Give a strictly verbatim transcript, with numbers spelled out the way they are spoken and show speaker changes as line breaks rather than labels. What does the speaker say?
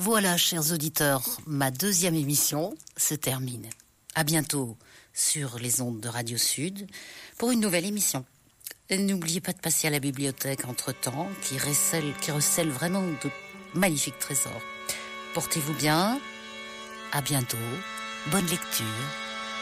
Voilà, chers auditeurs, ma deuxième émission se termine. À bientôt sur les ondes de Radio Sud pour une nouvelle émission. Et n'oubliez pas de passer à la bibliothèque entre-temps, qui recèle, qui recèle vraiment de magnifiques trésors. Portez-vous bien, à bientôt, bonne lecture.